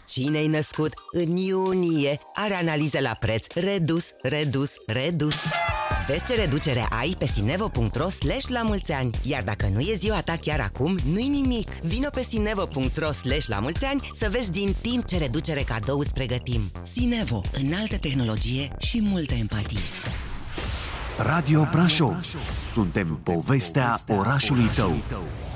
Cine-i născut în iunie are analize la preț redus. Vezi ce reducere ai pe sinevo.ro/lamulțeani. Iar dacă nu e ziua ta chiar acum, nu-i nimic. Vino pe sinevo.ro/lamulțeani să vezi din timp ce reducere cadou îți pregătim. Sinevo, înaltă tehnologie și multă empatie. Radio Brașov. Suntem povestea orașului tău.